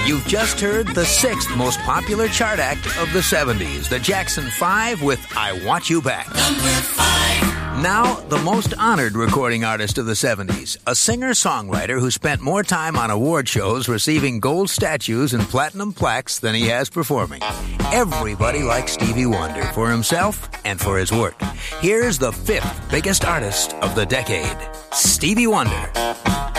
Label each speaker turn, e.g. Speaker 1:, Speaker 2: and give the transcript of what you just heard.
Speaker 1: You've just heard the sixth most popular chart act of the 70s, the Jackson 5 with I Want You Back.
Speaker 2: Number 5.
Speaker 1: Now, the most honored recording artist of the 70s, a singer-songwriter who spent more time on award shows receiving gold statues and platinum plaques than he has performing. Everybody likes Stevie Wonder for himself and for his work. Here's the fifth biggest artist of the decade, Stevie Wonder.